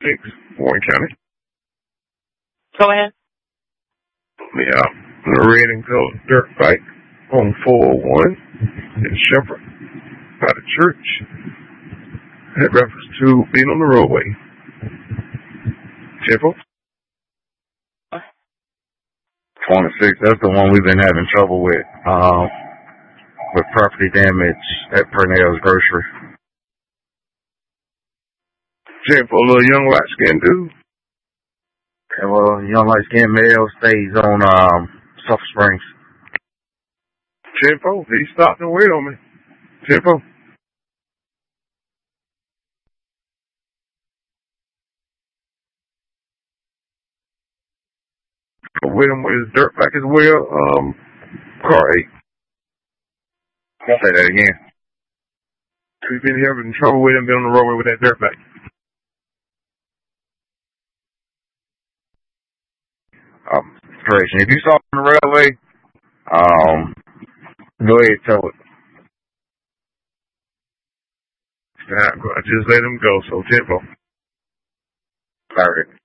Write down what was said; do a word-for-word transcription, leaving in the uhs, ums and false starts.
six, Warren County. Go ahead. Yeah, a red and gold dirt bike on four oh one in Shepherd by the church. Had reference to being on the roadway. Tempo? twenty-six, that's the one we've been having trouble with, um, with property damage at Purnell's Grocery. Tempo, a little young light skinned dude. Okay, well, young light skinned male stays on, um, Sulphur Springs. Tempo, he stopped and waited on me. Tempo. With him with his dirt bike as well, um, car eight. Say that again. We've been having trouble with him being on the roadway with that dirt bike. Um, correction. If you saw him on the railway, um, go ahead and tell it. I just let him go, so Tempo. All right.